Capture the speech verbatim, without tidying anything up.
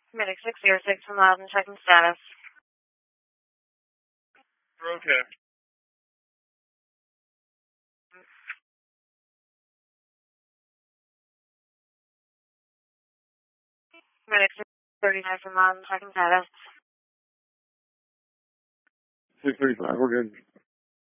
Medic six zero six from Loudon, checking status. Okay. Medic six thirty-nine from Loudon, checking status. six thirty-five, we're good.